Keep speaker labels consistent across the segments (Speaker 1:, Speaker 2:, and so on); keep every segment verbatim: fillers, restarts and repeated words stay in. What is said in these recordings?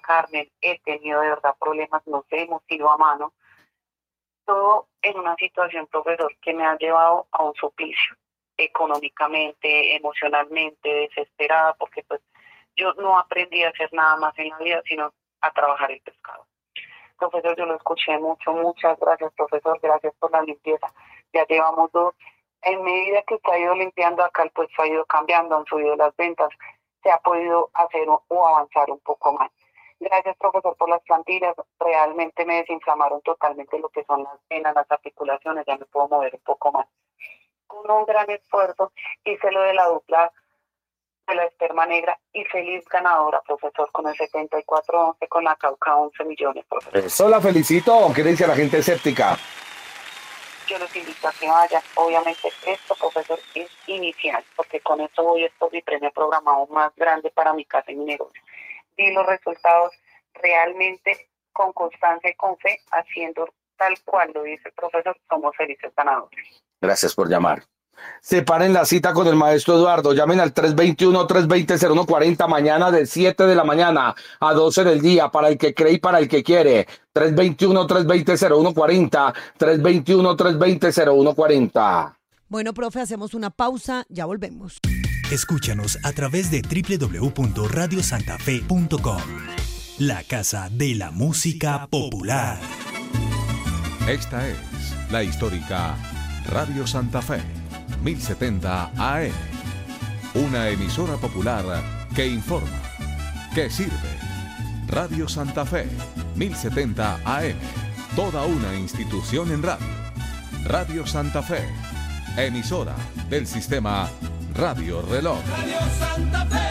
Speaker 1: Carmen, he tenido de verdad problemas, no sé, hemos ido a mano. Todo en una situación, profesor, que me ha llevado a un suplicio, económicamente, emocionalmente, desesperada, porque pues yo no aprendí a hacer nada más en la vida, sino a trabajar el pescado. Profesor, yo lo escuché mucho, muchas gracias, profesor, gracias por la limpieza. Ya llevamos dos. En medida que usted ha ido limpiando acá, el puesto ha ido cambiando, han subido las ventas, se ha podido hacer o, o avanzar un poco más. Gracias, profesor, por las plantillas. Realmente me desinflamaron totalmente lo que son las venas, las articulaciones, ya me puedo mover un poco más. Con un gran esfuerzo hice lo de la dupla de la esperma negra y feliz ganadora, profesor, con el setenta y cuatro once, con la Cauca once millones, profesor.
Speaker 2: Eso la felicito. ¿Qué le dice a la gente escéptica?
Speaker 1: Yo los invito a que vayan. Obviamente esto, profesor, es inicial, porque con esto voy a esto mi premio programado más grande para mi casa y mi negocio. Vi los resultados realmente con constancia y con fe, haciendo tal cual lo dice el profesor, somos felices ganadores.
Speaker 2: Gracias por llamar. Separen la cita con el maestro Eduardo. Llamen al tres dos uno, tres dos cero, cero uno cuatro cero mañana de siete de la mañana a doce del día, para el que cree y para el que quiere. tres dos uno, tres dos cero, cero uno cuatro cero, tres dos uno, tres dos cero, cero uno cuatro cero.
Speaker 3: Bueno, profe, hacemos una pausa, ya volvemos.
Speaker 4: Escúchanos a través de doble u doble u doble u punto radio santa fe punto com, la casa de la música popular.
Speaker 5: Esta es la histórica Radio Santa Fe, mil setenta A M, una emisora popular que informa, que sirve. Radio Santa Fe, mil setenta A M, toda una institución en radio. Radio Santa Fe, emisora del sistema Radio Reloj.
Speaker 6: Radio Santa Fe,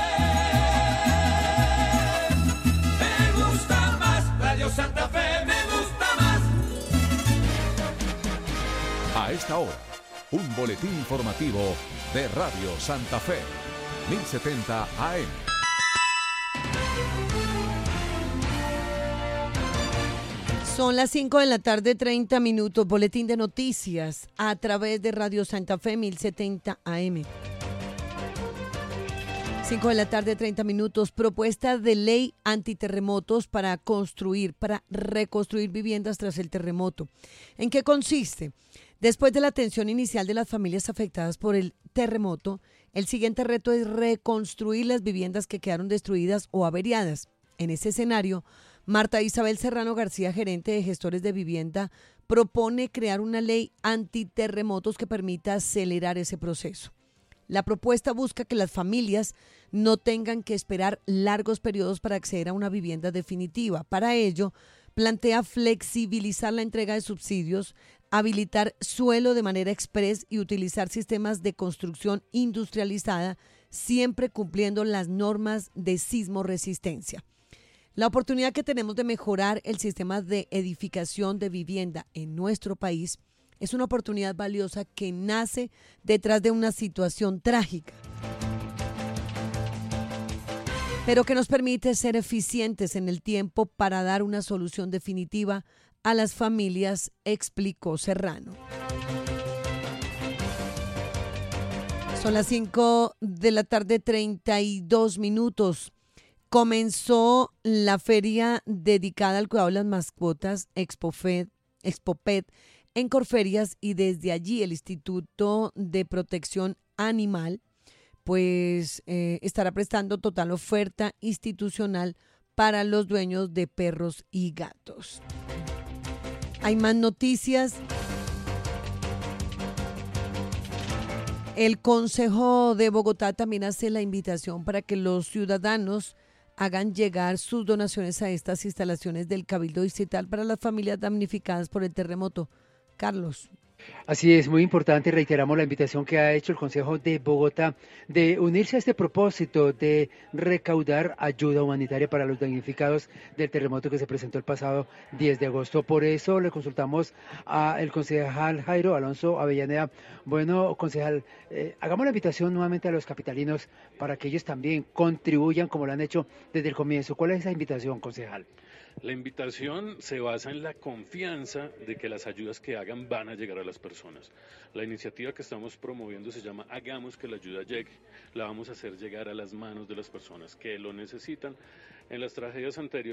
Speaker 6: me gusta más. Radio Santa Fe, me gusta más.
Speaker 5: A esta hora, un boletín informativo de Radio Santa Fe, mil setenta A M.
Speaker 3: Son las cinco de la tarde, treinta minutos. Boletín de noticias a través de Radio Santa Fe, mil setenta A M. cinco de la tarde, treinta minutos. Propuesta de ley antiterremotos para construir, para reconstruir viviendas tras el terremoto. ¿En qué consiste? Después de la atención inicial de las familias afectadas por el terremoto, el siguiente reto es reconstruir las viviendas que quedaron destruidas o averiadas. En ese escenario, Marta Isabel Serrano García, gerente de gestores de vivienda, propone crear una ley antiterremotos que permita acelerar ese proceso. La propuesta busca que las familias no tengan que esperar largos periodos para acceder a una vivienda definitiva. Para ello, plantea flexibilizar la entrega de subsidios, habilitar suelo de manera express y utilizar sistemas de construcción industrializada, siempre cumpliendo las normas de sismo resistencia. La oportunidad que tenemos de mejorar el sistema de edificación de vivienda en nuestro país es una oportunidad valiosa que nace detrás de una situación trágica, pero que nos permite ser eficientes en el tiempo para dar una solución definitiva a las familias, explicó Serrano. Son las cinco de la tarde, treinta y dos minutos. Comenzó la feria dedicada al cuidado de las mascotas, ExpoFed, ExpoPet, en Corferias, y desde allí el Instituto de Protección Animal pues eh, estará prestando total oferta institucional para los dueños de perros y gatos. Hay más noticias. El Consejo de Bogotá también hace la invitación para que los ciudadanos hagan llegar sus donaciones a estas instalaciones del Cabildo Distrital para las familias damnificadas por el terremoto. Carlos.
Speaker 7: Así es, muy importante, reiteramos la invitación que ha hecho el Consejo de Bogotá de unirse a este propósito de recaudar ayuda humanitaria para los damnificados del terremoto que se presentó el pasado diez de agosto. Por eso le consultamos al concejal Jairo Alonso Avellaneda. Bueno, concejal, eh, hagamos la invitación nuevamente a los capitalinos para que ellos también contribuyan como lo han hecho desde el comienzo. ¿Cuál es esa invitación, concejal?
Speaker 8: La invitación se basa en la confianza de que las ayudas que hagan van a llegar a las personas. La iniciativa que estamos promoviendo se llama Hagamos que la ayuda llegue. La vamos a hacer llegar a las manos de las personas que lo necesitan. En las tragedias anteriores